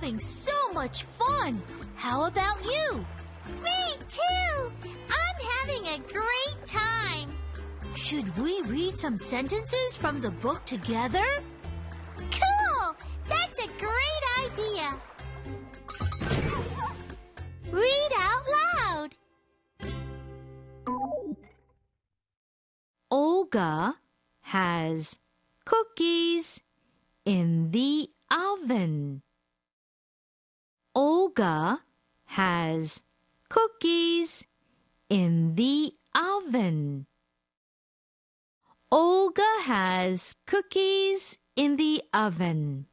having so much fun. How about you? Me too! I'm having a great time. Should we read some sentences from the book together? Cool! That's a great idea. Read out loud. Olga has cookies in the oven. Olga has cookies in the oven. Olga has cookies in the oven.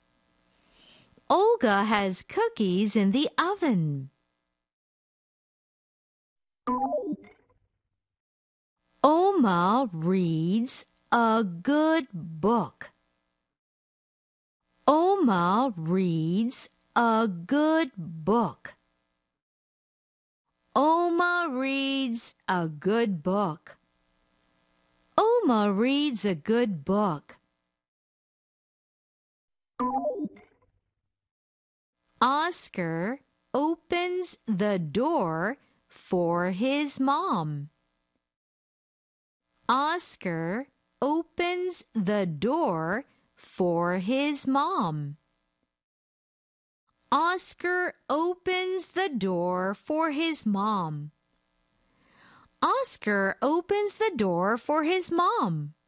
Olga has cookies in the oven. Oma reads a good book. Oma reads a good book. Oma reads a good book. Oma reads a good book. Oscar opens the door for his mom. Oscar opens the door for his mom. Oscar opens the door for his mom. Oscar opens the door for his mom.